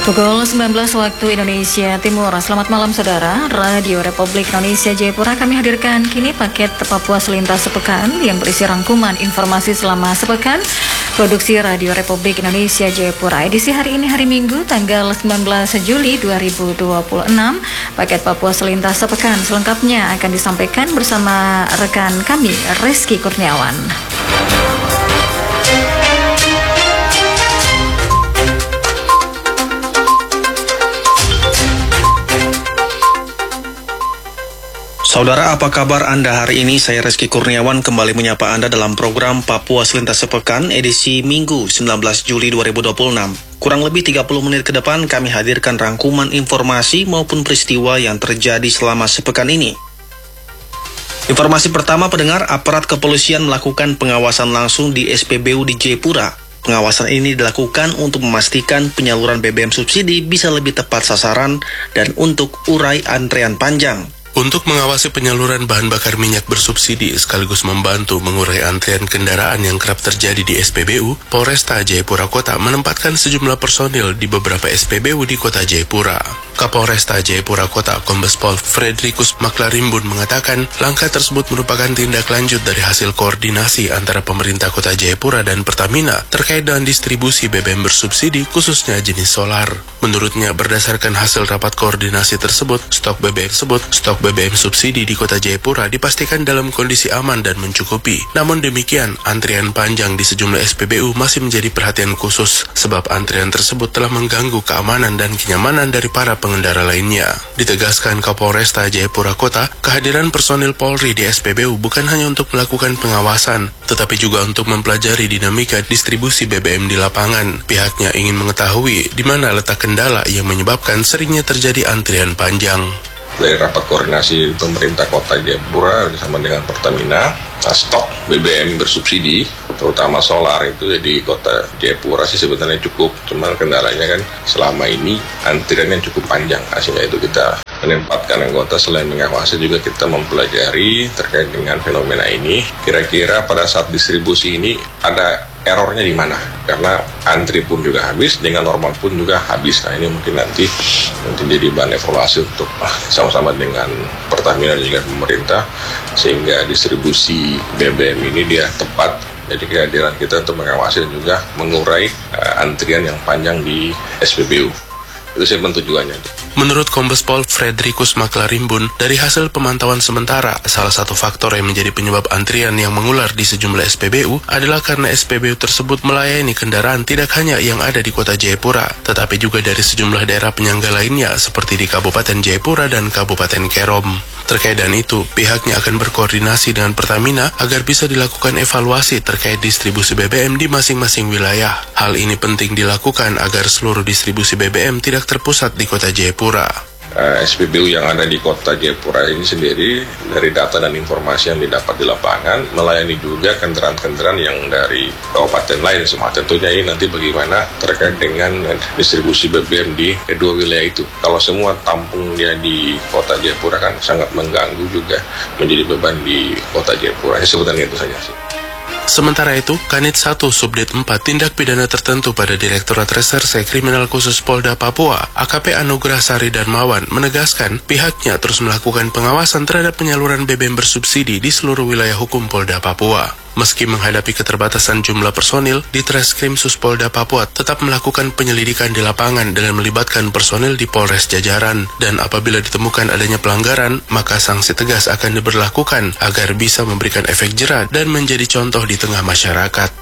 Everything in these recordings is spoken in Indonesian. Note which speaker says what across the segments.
Speaker 1: Pukul 19 waktu Indonesia Timur. Selamat malam saudara. Radio Republik Indonesia Jayapura kami hadirkan kini paket Papua Selintas Sepekan yang berisi rangkuman informasi selama sepekan produksi Radio Republik Indonesia Jayapura. Edisi hari ini hari Minggu tanggal 19 Juli 2026. Paket Papua Selintas Sepekan selengkapnya akan disampaikan bersama rekan kami Rizky Kurniawan.
Speaker 2: Saudara, apa kabar Anda hari ini? Saya Rizky Kurniawan kembali menyapa Anda dalam program Papua Selintas Sepekan edisi Minggu 19 Juli 2026. Kurang lebih 30 menit ke depan kami hadirkan rangkuman informasi maupun peristiwa yang terjadi selama sepekan ini. Informasi pertama, pendengar, aparat kepolisian melakukan pengawasan langsung di SPBU di Jayapura. Pengawasan ini dilakukan untuk memastikan penyaluran BBM subsidi bisa lebih tepat sasaran dan untuk urai antrean panjang.
Speaker 3: Untuk mengawasi penyaluran bahan bakar minyak bersubsidi sekaligus membantu mengurai antrean kendaraan yang kerap terjadi di SPBU, Polresta Jayapura Kota menempatkan sejumlah personil di beberapa SPBU di Kota Jayapura. Kapolresta Jayapura Kota Kombes Pol Fredrikus Maklarimbun mengatakan langkah tersebut merupakan tindak lanjut dari hasil koordinasi antara pemerintah Kota Jayapura dan Pertamina terkait dengan distribusi BBM bersubsidi khususnya jenis solar. Menurutnya, berdasarkan hasil rapat koordinasi tersebut, stok BBM subsidi di Kota Jayapura dipastikan dalam kondisi aman dan mencukupi. Namun demikian, antrian panjang di sejumlah SPBU masih menjadi perhatian khusus sebab antrian tersebut telah mengganggu keamanan dan kenyamanan dari para pengendara lainnya. Ditegaskan Kapolresta Jayapura Kota, kehadiran personil Polri di SPBU bukan hanya untuk melakukan pengawasan, tetapi juga untuk mempelajari dinamika distribusi BBM di lapangan. Pihaknya ingin mengetahui di mana letak kendala yang menyebabkan seringnya terjadi antrian panjang.
Speaker 4: Dari rapat koordinasi pemerintah Kota Jayapura bersama dengan Pertamina, stok BBM bersubsidi, terutama solar itu di Kota Jayapura sih sebenarnya cukup, cuman kendalanya kan selama ini antriannya cukup panjang. Sehingga itu kita menempatkan anggota selain mengawasi juga kita mempelajari terkait dengan fenomena ini. Kira-kira pada saat distribusi ini ada errornya di mana? Karena antri pun juga habis, dengan normal pun juga habis. Nah ini mungkin nanti jadi bahan evaluasi untuk sama-sama dengan Pertamina dan juga pemerintah sehingga distribusi BBM ini dia tepat. Jadi kehadiran kita untuk mengawasi dan juga mengurai antrian yang panjang di SPBU. Itu sih tujuannya.
Speaker 3: Menurut Kombes Pol Fredrikus Maklarimbun, dari hasil pemantauan sementara, salah satu faktor yang menjadi penyebab antrian yang mengular di sejumlah SPBU adalah karena SPBU tersebut melayani kendaraan tidak hanya yang ada di Kota Jayapura, tetapi juga dari sejumlah daerah penyangga lainnya seperti di Kabupaten Jayapura dan Kabupaten Kerom. Terkait dengan itu, pihaknya akan berkoordinasi dengan Pertamina agar bisa dilakukan evaluasi terkait distribusi BBM di masing-masing wilayah. Hal ini penting dilakukan agar seluruh distribusi BBM tidak terpusat di Kota Jayapura.
Speaker 4: SPBU yang ada di Kota Jayapura ini sendiri dari data dan informasi yang didapat di lapangan melayani juga kendaraan-kendaraan yang dari kabupaten lain semua. Tentunya ini nanti bagaimana terkait dengan distribusi BBM di kedua wilayah itu. Kalau semua tampung dia di Kota Jayapura kan sangat mengganggu juga menjadi beban di Kota Jayapura. Sebenarnya itu saja sih.
Speaker 3: Sementara itu, Kanit 1 Subdit 4 Tindak Pidana Tertentu pada Direktorat Reserse Kriminal Khusus Polda Papua, AKP Anugrah Sari Darmawan, menegaskan pihaknya terus melakukan pengawasan terhadap penyaluran BBM bersubsidi di seluruh wilayah hukum Polda Papua. Meski menghadapi keterbatasan jumlah personil, di Treskrim Sus Polda Papua tetap melakukan penyelidikan di lapangan dengan melibatkan personil di Polres jajaran. Dan apabila ditemukan adanya pelanggaran, maka sanksi tegas akan diberlakukan agar bisa memberikan efek jera dan menjadi contoh di tengah masyarakat.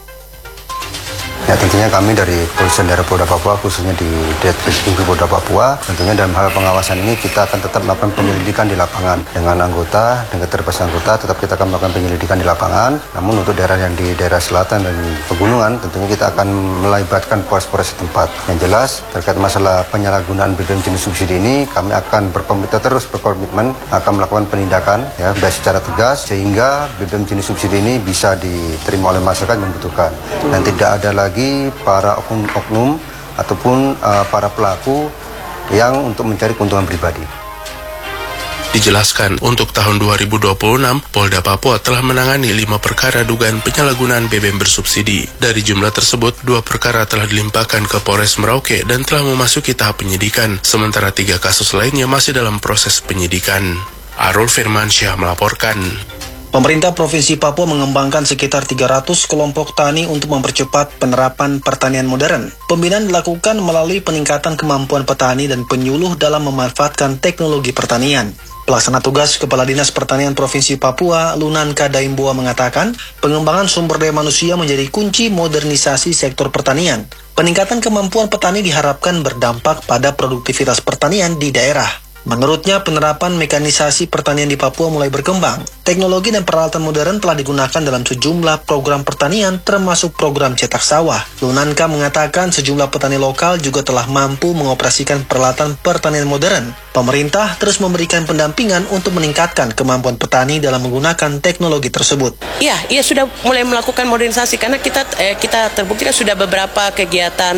Speaker 5: Ya, tentunya kami dari Kepolisian Daerah Polda Papua, khususnya di Ditreskrim Polda Papua, tentunya dalam hal pengawasan ini kita akan tetap melakukan penyelidikan di lapangan dengan anggota, dengan keterbatasan anggota, tetap kita akan melakukan penyelidikan di lapangan. Namun untuk daerah yang di daerah selatan dan pegunungan, tentunya kita akan melibatkan polres-polres setempat. Yang jelas terkait masalah penyalahgunaan BBM jenis subsidi ini, kami akan berkomitmen akan melakukan penindakan ya secara tegas sehingga BBM jenis subsidi ini bisa diterima oleh masyarakat yang membutuhkan dan tidak ada lagi para oknum ataupun para pelaku yang untuk mencari keuntungan pribadi.
Speaker 3: Dijelaskan, untuk tahun 2026, Polda Papua telah menangani 5 perkara dugaan penyalahgunaan BBM bersubsidi. Dari jumlah tersebut, 2 perkara telah dilimpahkan ke Polres Merauke dan telah memasuki tahap penyidikan, sementara 3 kasus lainnya masih dalam proses penyidikan. Arul Firmansyah melaporkan.
Speaker 2: Pemerintah Provinsi Papua mengembangkan sekitar 300 kelompok tani untuk mempercepat penerapan pertanian modern. Pembinaan dilakukan melalui peningkatan kemampuan petani dan penyuluh dalam memanfaatkan teknologi pertanian. Pelaksana tugas Kepala Dinas Pertanian Provinsi Papua, Lunanka Daimboa mengatakan, pengembangan sumber daya manusia menjadi kunci modernisasi sektor pertanian. Peningkatan kemampuan petani diharapkan berdampak pada produktivitas pertanian di daerah. Menurutnya, penerapan mekanisasi pertanian di Papua mulai berkembang. Teknologi dan peralatan modern telah digunakan dalam sejumlah program pertanian, termasuk program cetak sawah. Lunanka mengatakan sejumlah petani lokal juga telah mampu mengoperasikan peralatan pertanian modern. Pemerintah terus memberikan pendampingan untuk meningkatkan kemampuan petani dalam menggunakan teknologi tersebut.
Speaker 6: Iya sudah mulai melakukan modernisasi karena kita terbukti kan sudah beberapa kegiatan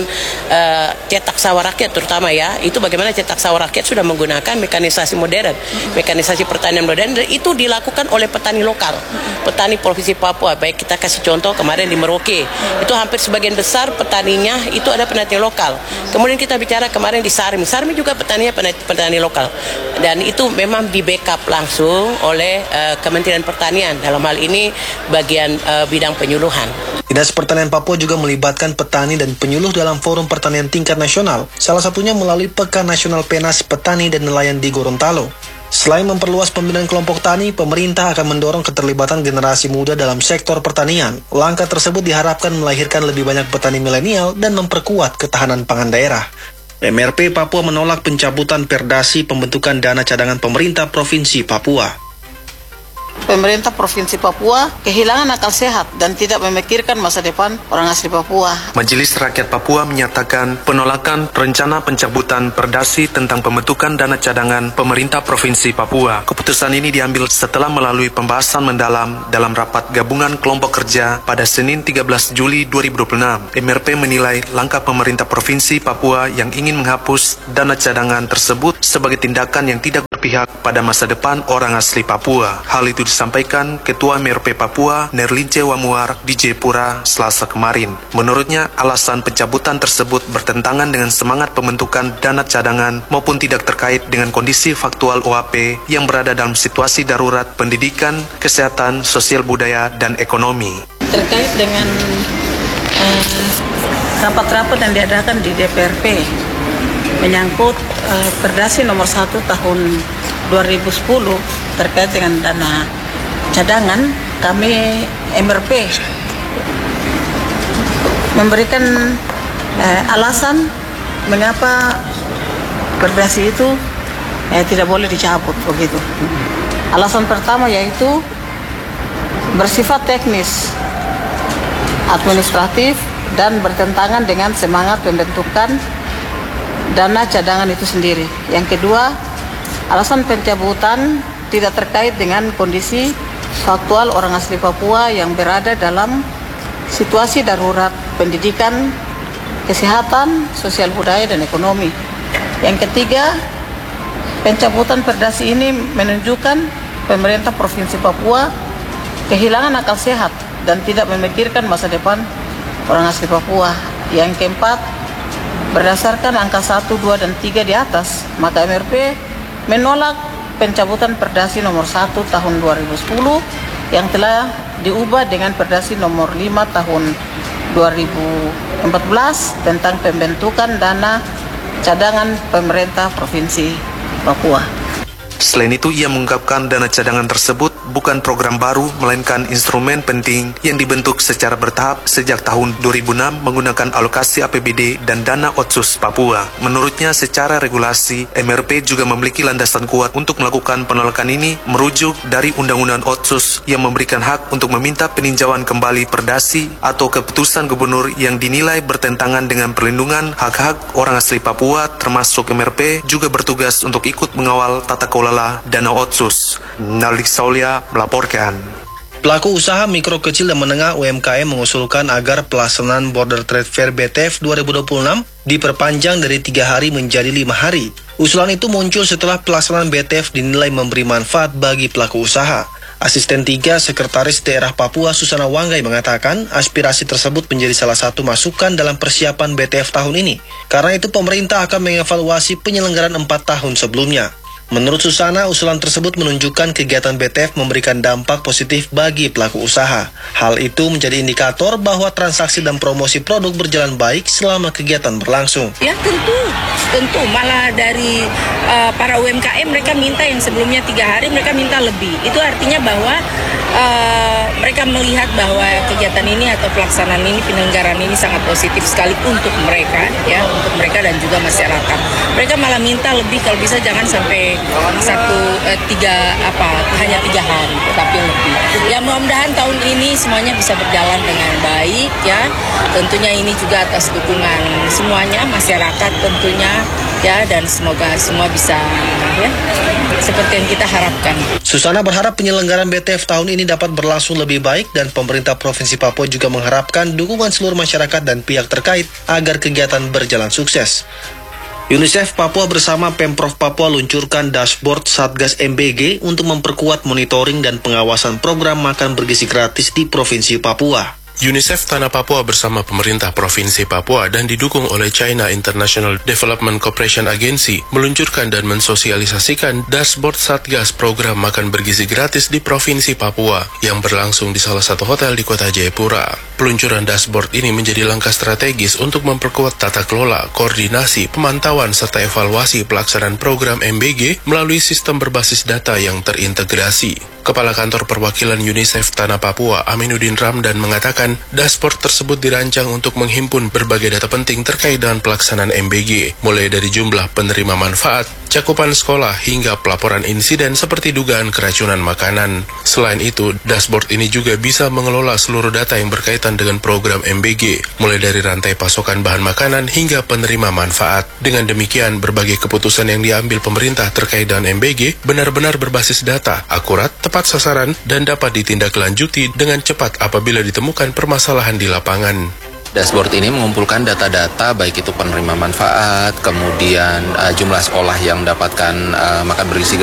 Speaker 6: cetak sawah rakyat terutama ya. Itu bagaimana cetak sawah rakyat sudah menggunakan mekanisasi modern, mekanisasi pertanian modern, dan itu dilakukan oleh petani lokal, petani Provinsi Papua. Baik kita kasih contoh kemarin di Merauke, itu hampir sebagian besar petaninya itu ada petani lokal. Kemudian kita bicara kemarin di Sarmi juga petani lokal, dan itu memang di backup langsung oleh Kementerian Pertanian, dalam hal ini bagian bidang penyuluhan.
Speaker 2: Dinas Pertanian Papua juga melibatkan petani dan penyuluh dalam forum pertanian tingkat nasional, salah satunya melalui Pekan Nasional Penas Petani dan Nelayan di Gorontalo. Selain memperluas pembinaan kelompok tani, pemerintah akan mendorong keterlibatan generasi muda dalam sektor pertanian. Langkah tersebut diharapkan melahirkan lebih banyak petani milenial dan memperkuat ketahanan pangan daerah. MRP Papua menolak pencabutan perdasi pembentukan dana cadangan pemerintah Provinsi Papua.
Speaker 7: Pemerintah Provinsi Papua kehilangan akal sehat dan tidak memikirkan masa depan orang asli Papua.
Speaker 8: Majelis Rakyat Papua menyatakan penolakan rencana pencabutan perdasi tentang pembentukan dana cadangan pemerintah Provinsi Papua. Keputusan ini diambil setelah melalui pembahasan mendalam dalam rapat gabungan kelompok kerja pada Senin 13 Juli 2026. MRP menilai langkah pemerintah Provinsi Papua yang ingin menghapus dana cadangan tersebut sebagai tindakan yang tidak berpihak pada masa depan orang asli Papua. Hal itu disampaikan Ketua MRP Papua Nerlince Wamuar di Jayapura Selasa kemarin. Menurutnya, alasan pencabutan tersebut bertentangan dengan semangat pembentukan dana cadangan maupun tidak terkait dengan kondisi faktual OAP yang berada dalam situasi darurat pendidikan, kesehatan, sosial budaya, dan ekonomi.
Speaker 7: Terkait dengan rapat-rapat yang diadakan di DPRP menyangkut Perdasi nomor 1 tahun 2010 terkait dengan dana cadangan, kami MRP memberikan alasan mengapa Perdasi itu tidak boleh dicabut begitu. Alasan pertama yaitu bersifat teknis, administratif, dan bertentangan dengan semangat pembentukan dana cadangan itu sendiri. Yang kedua, alasan pencabutan tidak terkait dengan kondisi faktual orang asli Papua yang berada dalam situasi darurat pendidikan, kesehatan, sosial budaya, dan ekonomi. Yang ketiga, pencabutan perdasi ini menunjukkan pemerintah Provinsi Papua kehilangan akal sehat dan tidak memikirkan masa depan orang asli Papua. Yang keempat, berdasarkan angka 1, 2, dan 3 di atas, maka MRP menolak pencabutan Perdasi nomor 1 tahun 2010 yang telah diubah dengan Perdasi nomor 5 tahun 2014 tentang pembentukan dana cadangan pemerintah Provinsi Papua.
Speaker 8: Selain itu, ia mengungkapkan dana cadangan tersebut bukan program baru, melainkan instrumen penting yang dibentuk secara bertahap sejak tahun 2006 menggunakan alokasi APBD dan dana Otsus Papua. Menurutnya, secara regulasi, MRP juga memiliki landasan kuat untuk melakukan penolakan ini, merujuk dari Undang-Undang Otsus yang memberikan hak untuk meminta peninjauan kembali perdasi atau keputusan gubernur yang dinilai bertentangan dengan perlindungan hak-hak orang asli Papua, termasuk MRP juga bertugas untuk ikut mengawal tata kelola dana Otsus. Nalik Saulia melaporkan.
Speaker 2: Pelaku usaha mikro kecil dan menengah UMKM mengusulkan agar pelaksanaan Border Trade Fair BTF 2026 diperpanjang dari 3 hari menjadi 5 hari. Usulan itu muncul setelah pelaksanaan BTF dinilai memberi manfaat bagi pelaku usaha. Asisten 3 Sekretaris Daerah Papua Susana Wanggai mengatakan aspirasi tersebut menjadi salah satu masukan dalam persiapan BTF tahun ini. Karena itu pemerintah akan mengevaluasi penyelenggaraan 4 tahun sebelumnya. Menurut Susana, usulan tersebut menunjukkan kegiatan BTF memberikan dampak positif bagi pelaku usaha. Hal itu menjadi indikator bahwa transaksi dan promosi produk berjalan baik selama kegiatan berlangsung.
Speaker 9: Ya tentu malah dari para UMKM mereka minta yang sebelumnya 3 hari mereka minta lebih. Itu artinya bahwa mereka melihat bahwa kegiatan ini atau pelaksanaan ini, penyelenggaraan ini sangat positif sekali untuk mereka, ya, untuk mereka dan juga masyarakat. Mereka malah minta lebih, kalau bisa jangan sampai hanya 3 hari, tetapi lebih. Ya mudah-mudahan tahun ini semuanya bisa berjalan dengan baik, ya. Tentunya ini juga atas dukungan semuanya, masyarakat tentunya, ya, dan semoga semua bisa, ya, seperti yang kita harapkan.
Speaker 2: Susana berharap penyelenggaraan BTF tahun ini dapat berlangsung lebih baik dan pemerintah Provinsi Papua juga mengharapkan dukungan seluruh masyarakat dan pihak terkait agar kegiatan berjalan sukses. UNICEF Papua bersama Pemprov Papua luncurkan dashboard Satgas MBG untuk memperkuat monitoring dan pengawasan program makan bergizi gratis di Provinsi Papua.
Speaker 3: UNICEF Tanah Papua bersama pemerintah Provinsi Papua dan didukung oleh China International Development Cooperation Agency meluncurkan dan mensosialisasikan dashboard Satgas program makan bergizi gratis di Provinsi Papua yang berlangsung di salah satu hotel di kota Jayapura. Peluncuran dashboard ini menjadi langkah strategis untuk memperkuat tata kelola, koordinasi, pemantauan, serta evaluasi pelaksanaan program MBG melalui sistem berbasis data yang terintegrasi. Kepala Kantor Perwakilan UNICEF Tanah Papua, Aminuddin Ramdan, mengatakan dashboard tersebut dirancang untuk menghimpun berbagai data penting terkait dengan pelaksanaan MBG, mulai dari jumlah penerima manfaat, cakupan sekolah, hingga pelaporan insiden seperti dugaan keracunan makanan. Selain itu, dashboard ini juga bisa mengelola seluruh data yang berkaitan dengan program MBG, mulai dari rantai pasokan bahan makanan hingga penerima manfaat. Dengan demikian, berbagai keputusan yang diambil pemerintah terkait dengan MBG benar-benar berbasis data, akurat, tepat sasaran, dan dapat ditindaklanjuti dengan cepat apabila ditemukan permasalahan di lapangan.
Speaker 10: Dashboard ini mengumpulkan data-data baik itu penerima manfaat, kemudian jumlah sekolah yang mendapatkan makan bergizi